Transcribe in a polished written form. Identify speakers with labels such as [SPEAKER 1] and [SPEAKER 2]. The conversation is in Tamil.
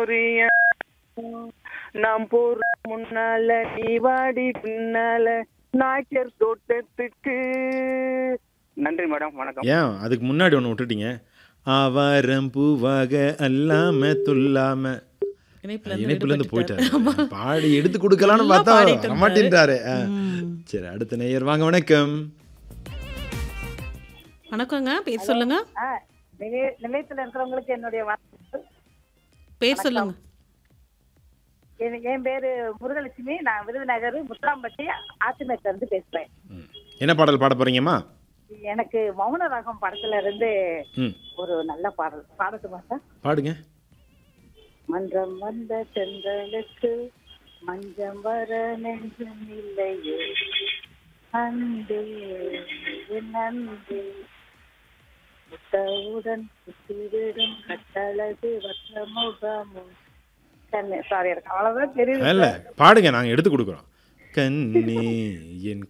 [SPEAKER 1] போறியா நாம் போற முன்னால நீ வாடி பின்னால நாய்க்கர் தோட்டத்துக்கு. நன்றி மேடம், வணக்கம்.
[SPEAKER 2] ஏன் அதுக்கு முன்னாடி ஒன்று விட்டுட்டீங்க. ஆவாரம் பூவாக அல்லாம துல்லாம இணைப்புலேருந்து போயிட்டாரு. பாடி எடுத்து கொடுக்கலான்னு பார்த்தா மாட்டேன்றாரு. சரி, அடுத்த நேயர் வாங்க. வணக்கம்.
[SPEAKER 3] வணக்கங்க, பேர் சொல்லுங்க.
[SPEAKER 4] நிலையத்தில் இருக்கிறவங்களுக்கு என்னுடைய
[SPEAKER 3] பேர் சொல்லுங்க.
[SPEAKER 4] என் பேரு முருகலட்சுமி. நான் விருதுநகர் முத்தாம்பட்டி ஆத்திமேட்ல இருந்து பேசுறேன்.
[SPEAKER 2] என்ன பாடல் பாட போறீங்கம்மா?
[SPEAKER 4] எனக்கு மௌன ராகம் படத்துல இருந்து ஒரு நல்ல பாடல் பாடட்டுமா சார்?
[SPEAKER 2] பாடுங்க.
[SPEAKER 4] மன்றம் வந்த சென்றலுக்கு மஞ்சம் வர நெஞ்சம் இல்லையே அன்பே என் அன்பே முத்தவுடன் சுத்திவிடும் கட்டழகு வட்ட முகமும். சாரி, எனக்கு அவ்வளவுதான் தெரியுது.
[SPEAKER 2] இல்ல, பாடுங்க, நாங்க எடுத்து கொடுக்குறோம். கண்ணே என்